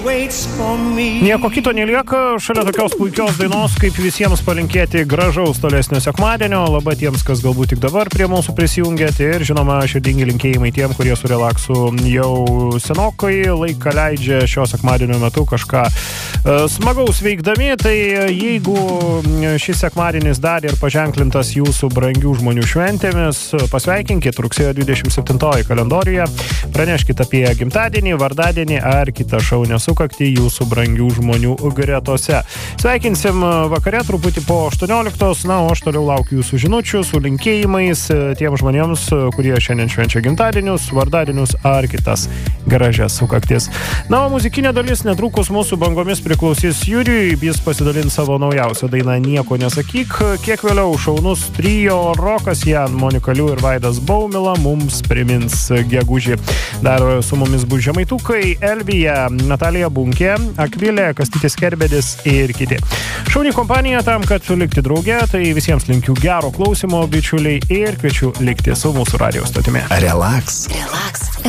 Nieko kito nelieka šalia tokios puikios dainos, kaip visiems palinkėti gražaus tolesnio sekmadienio. Labai tiems, kas galbūt tik dabar prie mūsų prisijungėte, ir žinoma širdingi linkėjimai tiem, kurie su relaksu jau senokai laiką leidžia šio sekmadienio metu kažką smagaus veikdami. Tai jeigu šis sekmadienis dar ir paženklintas jūsų brangių žmonių šventėmis, pasveikinkit rugsėjo 27 kalendoriuje, praneškit apie gimtadienį, vardadienį ar kitą šaunę sukaktį jūsų brangių žmonių gretose. Sveikinsim vakare truputį po 18, na, o aš toliau laukiu jūsų žinučių su linkėjimais tiem žmonėms, kurie šiandien švenčia gimtadienius, vardadienius ar kitas gražias sukaktis. Na, o muzikinė dalis netrukus mūsų bangomis priklausys Jurijui, jis pasidalins savo naujausią dainą Nieko nesakyk. Kiek vėliau šaunus trio Rokas Jan, Monika Liu ir Vaidas Baumila mums primins gegužį. Dar su mumis bus Žemaitukai, Elvija, Natalija Bunkė, Akvilė, Kastytis Kerbedis ir kiti. Šauni kompanija tam, kad likti drauge, tai visiems linkiu gero klausimo, bičiuliai, ir kviečiu likti su mūsų radijo stotimi. Relax.